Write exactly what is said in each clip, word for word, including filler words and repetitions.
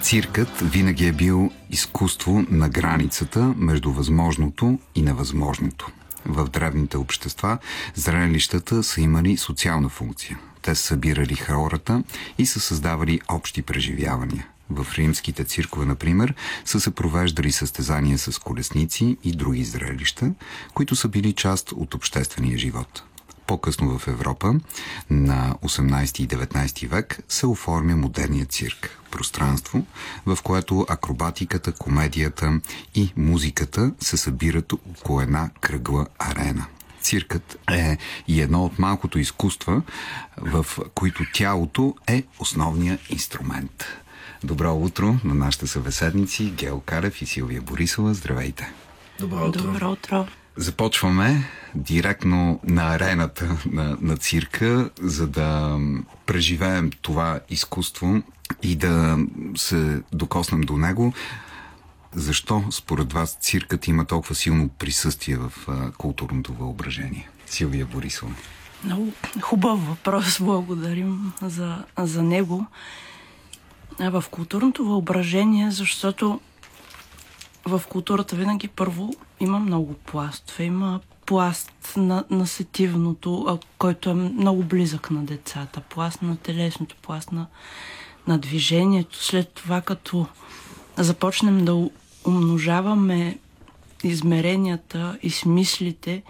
Циркът винаги е бил изкуство на границата между възможното и невъзможното. В древните общества зрелищата са имали социална функция. Те са събирали хората и са създавали общи преживявания. В римските циркове, например, са се провеждали състезания с колесници и други зрелища, които са били част от обществения живот. По-късно в Европа, на осемнайсети и деветнайсети век, се оформя модерният цирк. Пространство, в което акробатиката, комедията и музиката се събират около една кръгла арена. Циркът е и едно от малкото изкуства, в които тялото е основният инструмент. Добро утро на нашите събеседници Гео Калев и Силвия Борисова. Здравейте! Добро утро! Добро утро! Започваме директно на арената на, на цирка, за да преживеем това изкуство и да се докоснем до него. Защо според вас циркът има толкова силно присъствие в а, културното въображение? Силвия Борисова. Много хубав въпрос, благодарим за, за него. В културното въображение, защото в културата винаги първо има много пластове. Има пласт на, на сетивното, който е много близък на децата. Пласт на телесното, пласт на, на движението. След това, като започнем да умножаваме измеренията и смислите,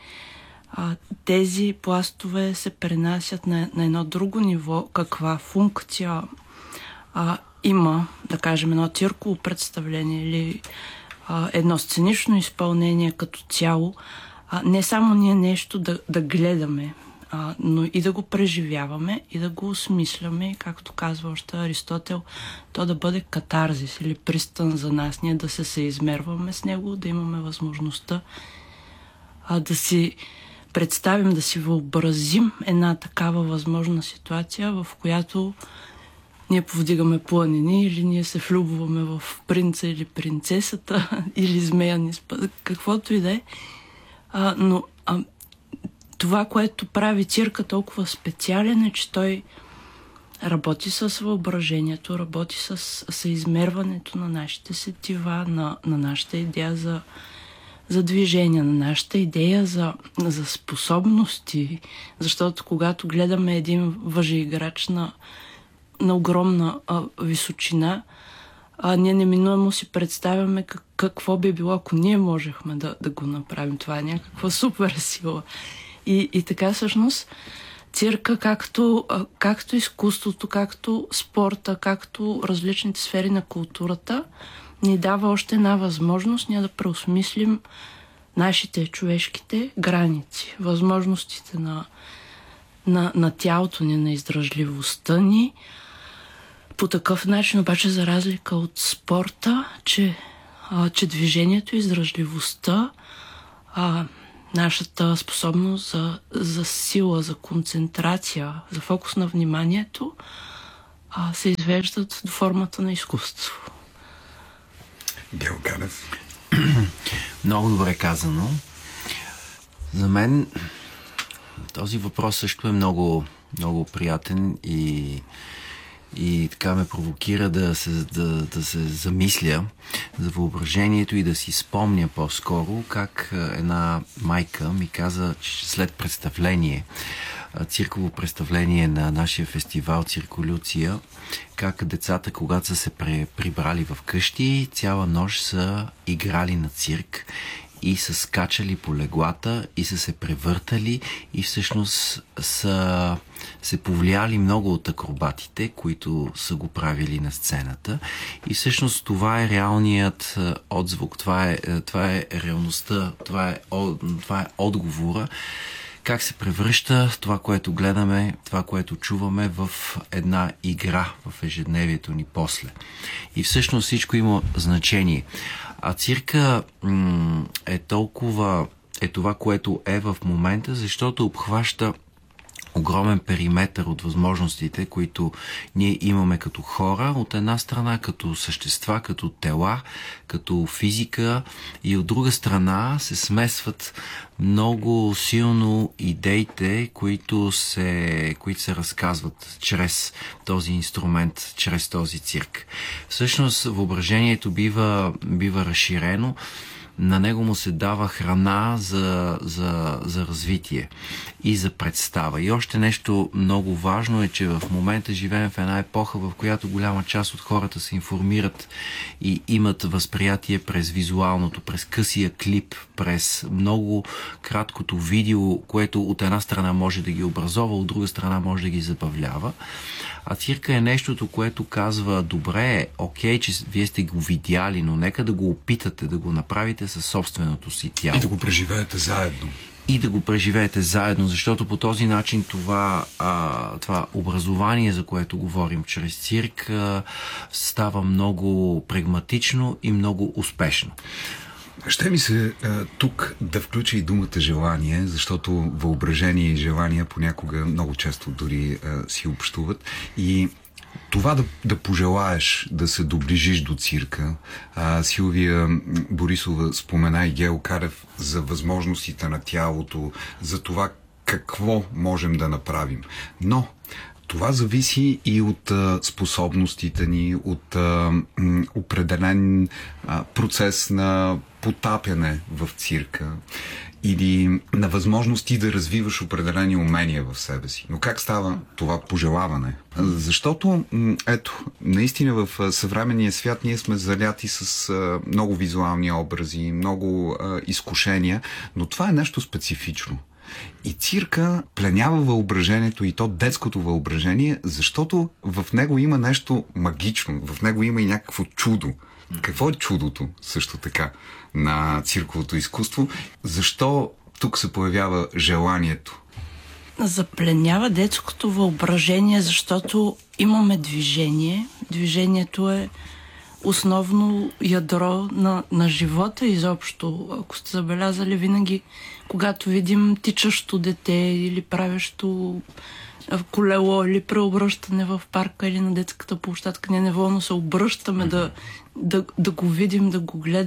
тези пластове се пренасят на, на едно друго ниво. Каква функция а, има, да кажем, едно цирково представление или а, едно сценично изпълнение като цяло. А, не само ние нещо да, да гледаме, а, но и да го преживяваме и да го осмисляме, както казва още Аристотел, то да бъде катарзис или пристан за нас, ние да се съизмерваме с него, да имаме възможността а, да си представим, да си въобразим една такава възможна ситуация, в която ние повдигаме планини или ние се влюбваме в принца или принцесата или змея ни спада, каквото и да е. А, но а, това, което прави цирка толкова специален, е, че той работи с въображението, работи с съизмерването на нашите сетива, на, на нашата идея за, за движение, на нашата идея за, за способности. Защото когато гледаме един въжеиграч на, на огромна а, височина, а ние неминуемо си представяме как, какво би било, ако ние можехме да, да го направим. Това е някаква супер сила. И, и така всъщност цирка, както, както изкуството, както спорта, както различните сфери на културата, ни дава още една възможност ние да преосмислим нашите човешките граници, възможностите на, на, на тялото ни, на издръжливостта ни. По такъв начин, обаче, за разлика от спорта, че, а, че движението, издръжливостта, а, нашата способност за, за сила, за концентрация, за фокус на вниманието, а, се извеждат до формата на изкуство. Гео Калев. Много добре казано. За мен този въпрос също е много, много приятен и И така ме провокира да се, да, да се замисля за въображението и да си спомня по-скоро как една майка ми каза, че след представление, цирково представление на нашия фестивал Цирколюция, как децата, когато са се прибрали в къщи, цяла нощ са играли на цирк и са скачали по леглата и са се превъртали и всъщност са се повлияли много от акробатите, които са го правили на сцената. И всъщност това е реалният отзвук, това е, това е реалността, това е, това е отговора, как се превръща това, което гледаме, това, което чуваме в една игра в ежедневието ни после. И всъщност всичко има значение. А цирка м- е толкова, е това, което е в момента, защото обхваща огромен периметър от възможностите, които ние имаме като хора, от една страна като същества, като тела, като физика, и от друга страна се смесват много силно идеите, които се, които се разказват чрез този инструмент, чрез този цирк. Всъщност въображението бива, бива разширено, на него му се дава храна за, за, за развитие и за представа. И още нещо много важно е, че в момента живеем в една епоха, в която голяма част от хората се информират и имат възприятие през визуалното, през късия клип, през много краткото видео, което от една страна може да ги образова, от друга страна може да ги забавлява. А цирка е нещото, което казва: добре, окей, че вие сте го видяли, но нека да го опитате да го направите със собственото си тяло. И да го преживеете заедно. И да го преживеете заедно, защото по този начин това, а, това образование, за което говорим чрез цирк, а, става много прагматично и много успешно. Ще ми се а, тук да включа и думата желание, защото въображение и желание понякога много често дори а, си общуват. И това да, да пожелаеш да се доближиш до цирка. А, Силвия Борисова спомена и Гео Карев за възможностите на тялото, за това какво можем да направим. Но това зависи и от а, способностите ни, от а, м, определен а, процес на потапяне в цирка или на възможности да развиваш определени умения в себе си. Но как става това пожелаване? Защото, ето, наистина в съвременния свят ние сме заляти с а, много визуални образи, много а, изкушения, но това е нещо специфично. И цирка пленява въображението, и то детското въображение, защото в него има нещо магично, в него има и някакво чудо. Какво е чудото също така на цирковото изкуство? Защо тук се появява желанието? Запленява детското въображение, защото имаме движение. Движението е основно ядро на, на живота изобщо. Ако сте забелязали, винаги, когато видим тичащо дете или правещо колело или преобръщане в парка или на детската площадка, ние неволно се обръщаме да, да, да го видим, да го гледаме.